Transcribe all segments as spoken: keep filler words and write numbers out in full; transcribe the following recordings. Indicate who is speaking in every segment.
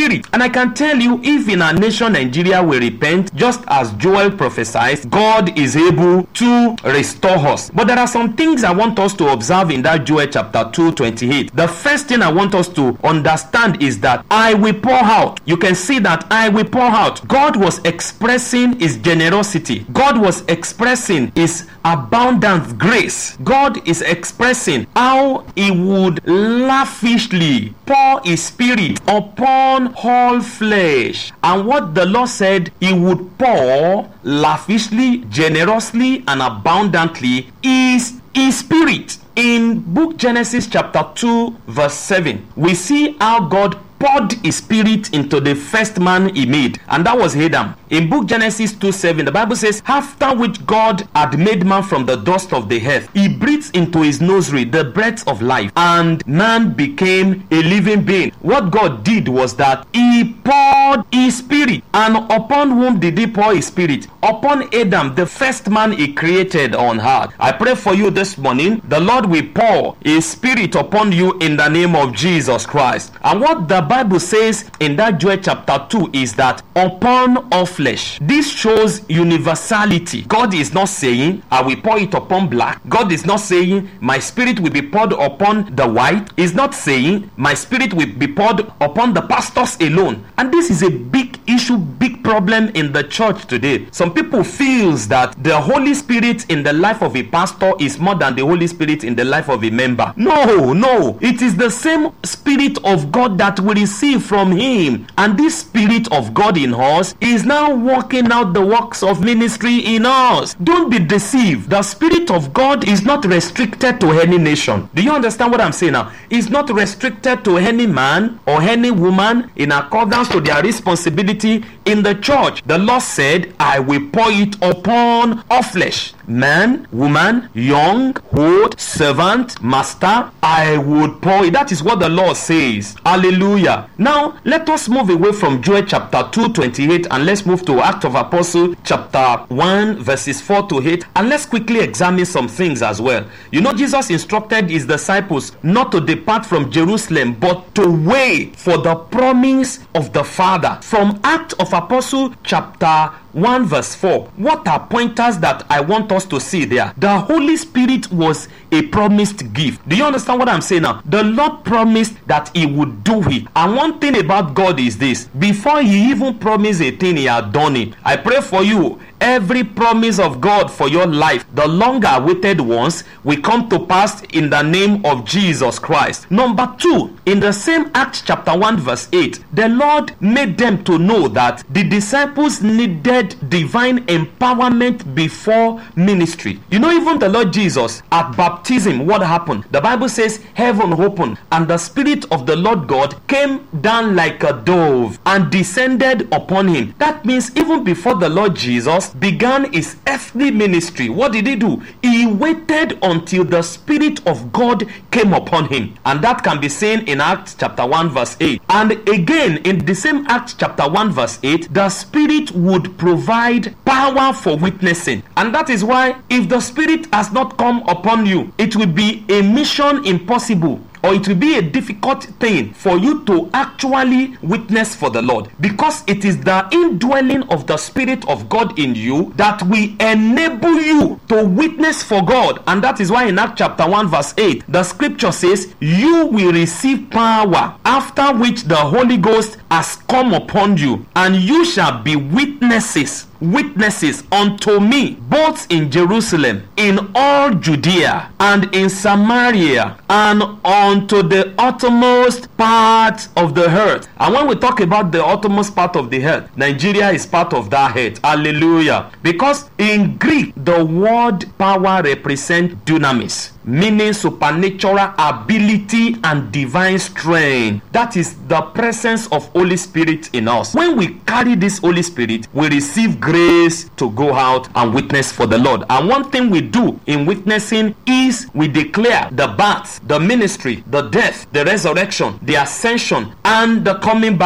Speaker 1: spirit. And I can tell you, if in our nation Nigeria we repent, just as Joel prophesied, God is able to restore us. But there are some things I want us to observe in that Joel chapter two twenty-eight. The first thing I want us to understand is that I will pour out. You can see that I will pour out. God was expressing his generosity. God was expressing his abundant grace. God is expressing how he would lavishly pour his spirit upon all flesh. And what the Lord said he would pour lavishly, generously, and abundantly is his spirit. In book Genesis chapter two verse seven, we see how God poured his spirit into the first man he made, and that was Adam. In book Genesis two seven, the Bible says, after which God had made man from the dust of the earth, he breathed into his nostril the breath of life, and man became a living being. What God did was that he poured his spirit. And upon whom did he pour his spirit? Upon Adam, the first man he created on earth. I pray for you this morning, the Lord will pour his spirit upon you in the name of Jesus Christ. And what the Bible says in that Joel chapter two is that upon all flesh. This shows universality. God is not saying I will pour it upon black. God is not saying my spirit will be poured upon the white. He's not saying my spirit will be poured upon the pastors alone. And this is a big issue, big problem in the church today. Some people feels that the Holy Spirit in the life of a pastor is more than the Holy Spirit in the life of a member. No, no. It is the same Spirit of God that we receive from him. And this Spirit of God in us is now working out the works of ministry in us. Don't be deceived. The Spirit of God is not restricted to any nation. Do you understand what I'm saying now? It's not restricted to any man or any woman in accordance to their responsibility in the church. The Lord said, I will pour it upon all flesh. Man, woman, young, old, servant, master, I would pour it. That is what the Lord says. Hallelujah. Now, let us move away from Joel chapter two twenty-eight and let's move to Acts of Apostles chapter one verses four to eight, and let's quickly examine some things as well. You know, Jesus instructed his disciples not to depart from Jerusalem but to wait for the promise of the Father. From Acts of Apostles chapter one verse four, what are pointers that I want us to see there? The Holy Spirit was a promised gift. Do you understand what I'm saying now? The Lord promised that he would do it. And one thing about God is this: before he even promised a thing, he had done it. I pray for you, every promise of God for your life, the longer awaited ones, will come to pass in the name of Jesus Christ. Number two, in the same Acts chapter one verse eight, the Lord made them to know that the disciples needed divine empowerment before ministry. You know, even the Lord Jesus at baptism, what happened? The Bible says heaven opened and the Spirit of the Lord God came down like a dove and descended upon him. That means even before the Lord Jesus began his earthly ministry, what did he do? He waited until the Spirit of God came upon him. And that can be seen in Acts chapter one verse eight. And again in the same Acts chapter one verse eight, the Spirit would provide power for witnessing. And that is why if the Spirit has not come upon you, it will be a mission impossible, or it will be a difficult thing for you to actually witness for the Lord, because it is the indwelling of the Spirit of God in you that will enable you to witness for God. And that is why in Acts chapter one verse eight, the scripture says, you will receive power after which the Holy Ghost has come upon you, and you shall be witnesses witnesses unto me, both in Jerusalem, in all Judea, and in Samaria, and unto the uttermost part of the earth. And when we talk about the uttermost part of the earth, Nigeria is part of that earth. Hallelujah. Because in Greek, the word power represents dunamis, meaning supernatural ability and divine strength. That is the presence of Holy Spirit in us. When we carry this Holy Spirit, we receive grace to go out and witness for the Lord. And one thing we do in witnessing is we declare the birth, the ministry, the death, the resurrection, the ascension, and the coming back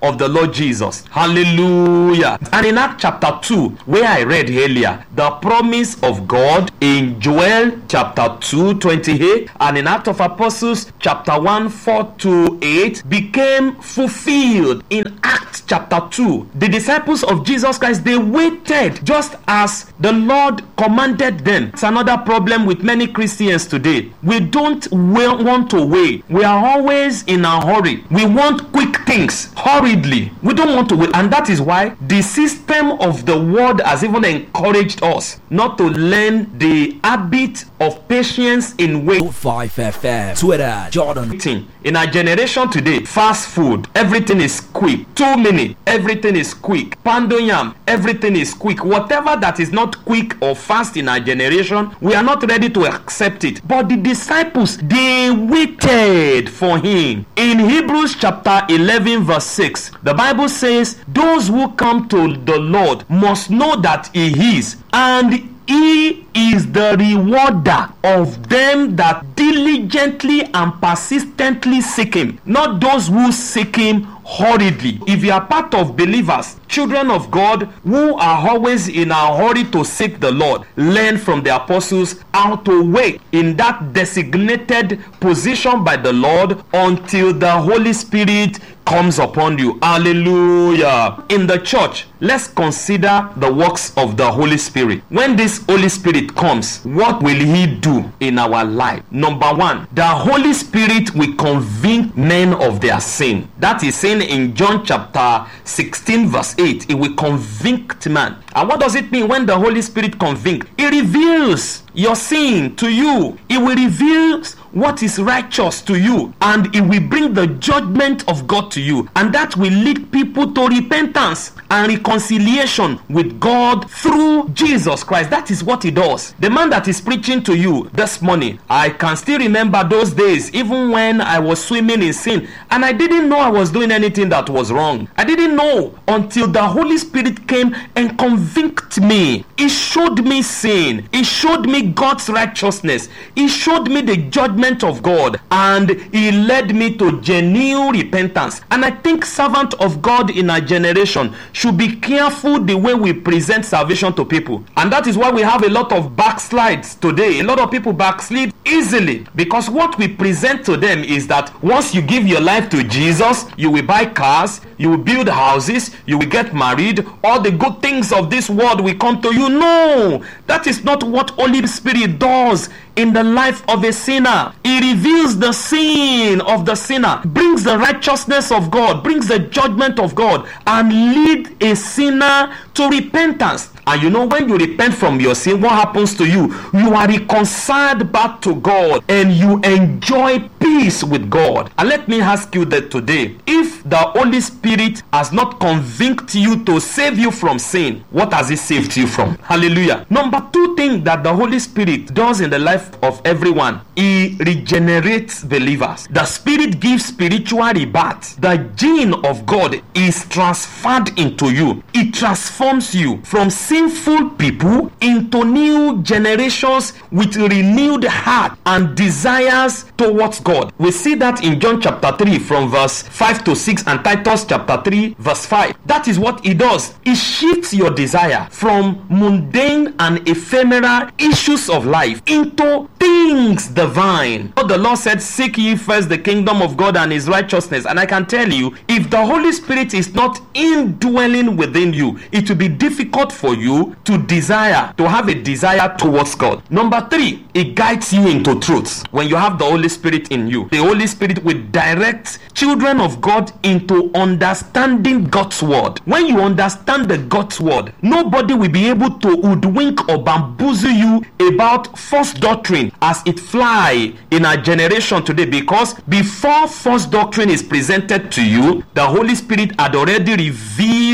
Speaker 1: of the Lord Jesus. Hallelujah. And in Acts chapter two, where I read earlier, the promise of God in Joel chapter two, twenty-eight, and in Acts of Apostles chapter one, four to eight, became fulfilled in Acts chapter two. The disciples of Jesus Christ, they waited just as the Lord commanded them. It's another problem with many Christians today. We don't want to wait. We are always in a hurry. We want quick things hurriedly. We don't want to wait. And that is why the system of the world has even encouraged us not to learn the habit of patience in waiting.
Speaker 2: five F M, Twitter, Jordan.
Speaker 1: In our generation today, fast food, everything is quick. Two minutes, everything is quick. Pando yam, everything is quick. Whatever that is not quick or fast in our generation, we are not ready to accept it. But the disciples, they waited for him. In Hebrews chapter eleven verse six, the Bible says, those who come to the Lord must know that he is, and he is the rewarder of them that diligently and persistently seek him, not those who seek him hurriedly. If you are part of believers, children of God, who are always in a hurry to seek the Lord, learn from the apostles how to wait in that designated position by the Lord until the Holy Spirit comes upon you. Hallelujah. In the church, let's consider the works of the Holy Spirit. When this Holy Spirit comes, what will he do in our life? Number one, the Holy Spirit will convict men of their sin. That is seen in John chapter sixteen verse eight. It will convict man. And what does it mean when the Holy Spirit convicts? It reveals your sin to you. It will reveal what is righteous to you, and it will bring the judgment of God to you, and that will lead people to repentance and reconciliation with God through Jesus Christ. That is what he does. The man that is preaching to you this morning, I can still remember those days, even when I was swimming in sin and I didn't know I was doing anything that was wrong. I didn't know until the Holy Spirit came and convicted me. He showed me sin. He showed me God's righteousness. He showed me the judgment of God, and he led me to genuine repentance. And I think servants of God in our generation should be careful the way we present salvation to people. And that is why we have a lot of backslides today. A lot of people backslide easily because what we present to them is that once you give your life to Jesus, you will buy cars, you will build houses, you will get married, all the good things of this world will come to you. No, that is not what Holy Spirit does in the life of a sinner. He reveals the sin of the sinner, brings the righteousness of God, brings the judgment of God, and lead a sinner to repentance. And you know, when you repent from your sin, what happens to you? You are reconciled back to God, and you enjoy peace with God. And let me ask you that today, if the Holy Spirit has not convicted you to save you from sin, what has he saved you from? Hallelujah. Number two thing that the Holy Spirit does in the life of everyone, he regenerates believers. The Spirit gives spiritual rebirth. The gene of God is transferred into you. It transforms you from sinful people into new generations with renewed heart and desires towards God. We see that in John chapter three from verse five to six and Titus chapter three verse five. That is what he does. He shifts your desire from mundane and ephemeral issues of life into things divine. But the Lord said, seek ye first the kingdom of God and his righteousness. And I can tell you, if the Holy Spirit is not indwelling within you, it will be difficult for you to desire, to have a desire towards God. Number three, it guides you into truth. When you have the Holy Spirit in you, the Holy Spirit will direct children of God into understanding God's word. When you understand the God's word, nobody will be able to hoodwink or bamboozle you about false doctrine as it fly in our generation today, because before false doctrine is presented to you, the Holy Spirit had already revealed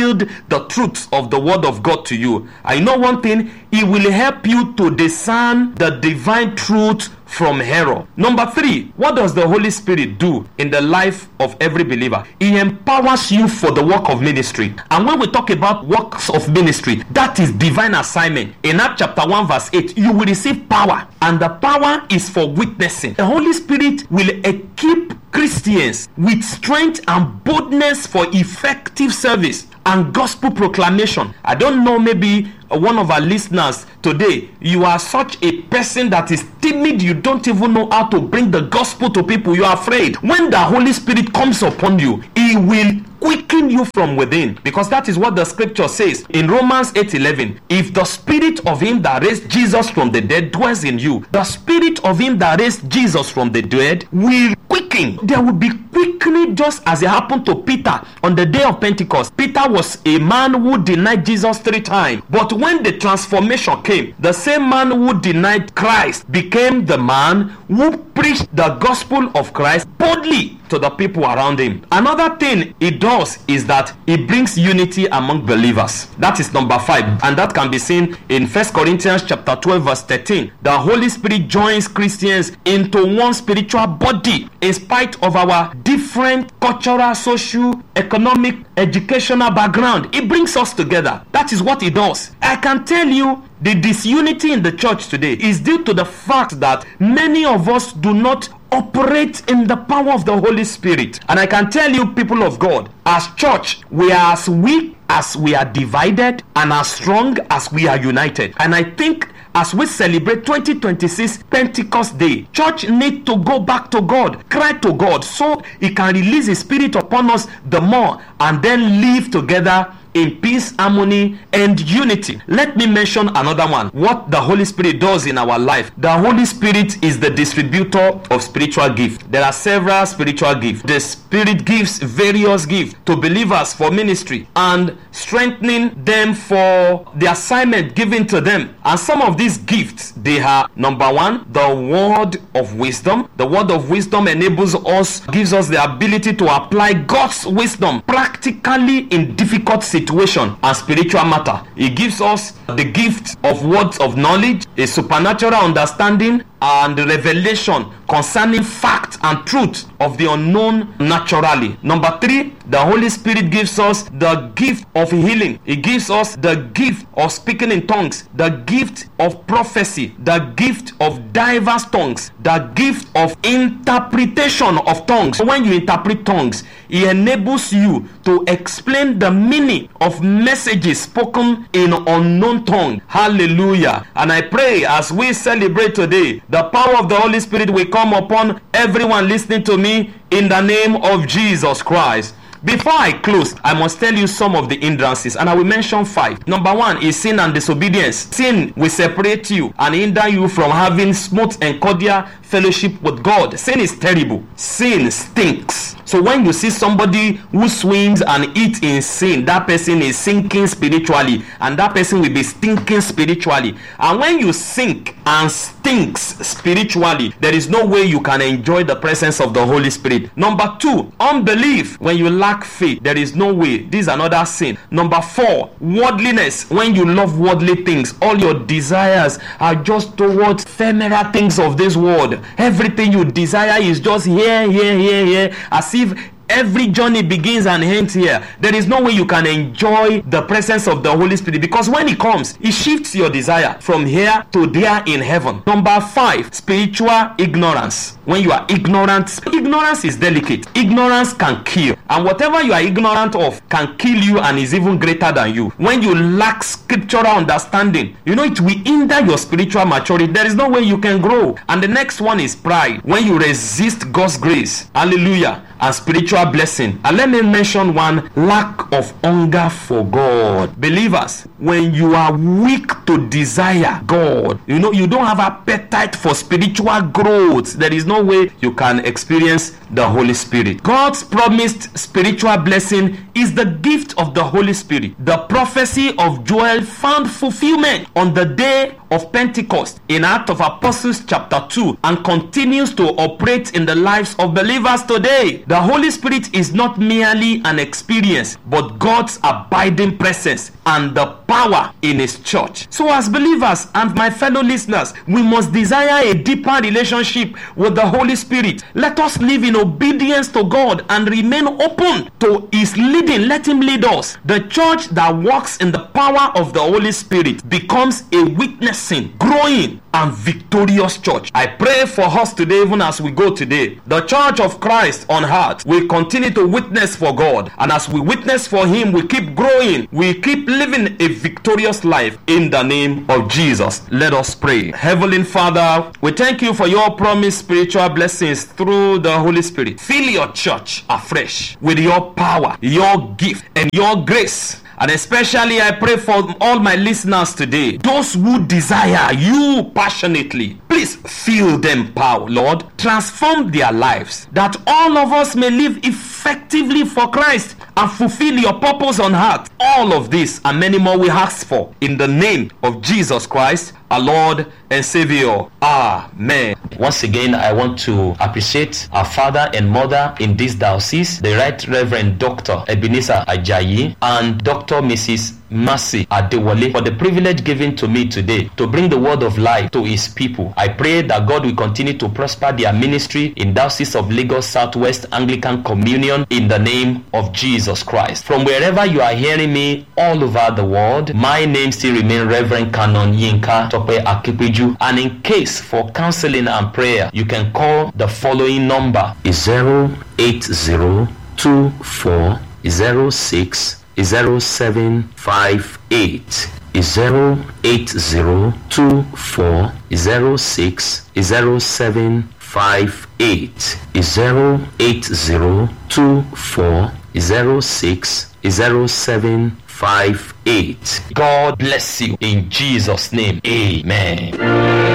Speaker 1: revealed the truths of the word of God to you. I know one thing, it will help you to discern the divine truth from error. Number three, what does the Holy Spirit do in the life of every believer? He empowers you for the work of ministry. And when we talk about works of ministry, that is divine assignment. In Acts chapter one verse eight, you will receive power, and the power is for witnessing. The Holy Spirit will equip Christians with strength and boldness for effective service and gospel proclamation. I don't know, maybe one of our listeners today, you are such a person that is timid, you don't even know how to bring the gospel to people, you are afraid. When the Holy Spirit comes upon you, he will quicken you from within, because that is what the scripture says in Romans eight eleven. If the spirit of him that raised Jesus from the dead dwells in you, the spirit of him that raised Jesus from the dead will quicken. There will be quickening, just as it happened to Peter on the day of Pentecost. Peter was a man who denied Jesus three times, but when the transformation came, the same man who denied Christ became the man who preached the gospel of Christ boldly to the people around him. Another thing it does is that it brings unity among believers. That is number five, and that can be seen in First Corinthians chapter twelve verse thirteen. The Holy Spirit joins Christians into one spiritual body in spite of our different cultural, social, economic, educational background. It brings us together. That is what it does. I can tell you, the disunity in the church today is due to the fact that many of us do not operate in the power of the Holy Spirit. And I can tell you, people of God, as church, we are as weak as we are divided and as strong as we are united. And I think as we celebrate twenty twenty-six Pentecost Day, church need to go back to God, cry to God, so he can release his spirit upon us the more, and then live together in peace, harmony, and unity. Let me mention another one. What the Holy Spirit does in our life. The Holy Spirit is the distributor of spiritual gifts. There are several spiritual gifts. The Spirit gives various gifts to believers for ministry and strengthening them for the assignment given to them. And some of these gifts, they are, number one, the word of wisdom. The word of wisdom enables us, gives us the ability to apply God's wisdom practically in difficult situations. Situation and spiritual matter. It gives us the gift of words of knowledge, a supernatural understanding, and revelation concerning fact and truth of the unknown naturally. Number three, the Holy Spirit gives us the gift of healing. It gives us the gift of speaking in tongues, the gift of prophecy, the gift of diverse tongues, the gift of interpretation of tongues. When you interpret tongues, it enables you to explain the meaning of messages spoken in unknown tongue. Hallelujah. And I pray as we celebrate today, the power of the Holy Spirit will come upon everyone listening to me in the name of Jesus Christ. Before I close, I must tell you some of the hindrances, and I will mention five. Number one is sin and disobedience. Sin will separate you and hinder you from having smooth and cordial fellowship with God. Sin is terrible. Sin stinks. So when you see somebody who swims and eats in sin, that person is sinking spiritually, and that person will be stinking spiritually. And when you sink and stinks spiritually, there is no way you can enjoy the presence of the Holy Spirit. Number two, unbelief. When you lack faith, there is no way. This is another sin. Number four, worldliness. When you love worldly things, all your desires are just towards ephemeral things of this world. Everything you desire is just here, here, here, here, as if every journey begins and ends here. There is no way you can enjoy the presence of the Holy Spirit, because when he comes, he shifts your desire from here to there in heaven. Number five, spiritual ignorance. When you are ignorant, ignorance is delicate. Ignorance can kill, and whatever you are ignorant of can kill you and is even greater than you. When you lack scriptural understanding, you know, it will hinder your spiritual maturity. There is no way you can grow. And the next one is pride. When you resist God's grace, hallelujah, and spiritual blessing. And let me mention one, lack of hunger for God. Believers, when you are weak to desire God, you know, you don't have appetite for spiritual growth, there is no way you can experience the Holy Spirit. God's promised spiritual blessing is the gift of the Holy Spirit. The prophecy of Joel found fulfillment on the day of Pentecost in Acts of Apostles chapter two and continues to operate in the lives of believers today. The Holy Spirit is not merely an experience, but God's abiding presence and the power in His church. So as believers and my fellow listeners, we must desire a deeper relationship with the Holy Spirit. Let us live in obedience to God and remain open to His leading. Let Him lead us. The church that walks in the power of the Holy Spirit becomes a witnessing, growing, and victorious church. I pray for us today, even as we go today, the church of Christ on earth will continue to witness for God, and as we witness for Him, we keep growing, we keep living a victorious life in the name of Jesus. Let us pray. Heavenly Father, we thank You for Your promised spiritual blessings through the Holy Spirit. Fill Your church afresh with Your power, Your gift, and Your grace. And especially I pray for all my listeners today, those who desire You passionately. Please fill them power, Lord. Transform their lives, that all of us may live effectively for Christ and fulfill Your purpose on earth. All of this and many more we ask for in the name of Jesus Christ, our Lord and Savior. Amen.
Speaker 3: Once again, I want to appreciate our father and mother in this diocese, the Right Reverend Doctor Ebenezer Ajayi and Doctor Missus Mercy Adewale, for the privilege given to me today to bring the word of life to His people. I pray that God will continue to prosper their ministry in Diocese of Lagos Southwest Anglican Communion in the name of Jesus Christ. From wherever you are hearing me all over the world, my name still remains Reverend Canon Yinka Tope Akipiju, and in case for counseling and prayer, you can call the following number: zero eight zero two four zero six zero seven five eight, zero eight zero two four zero six zero seven five eight, zero eight zero two four zero six zero seven five eight. God bless you in Jesus' name. Amen.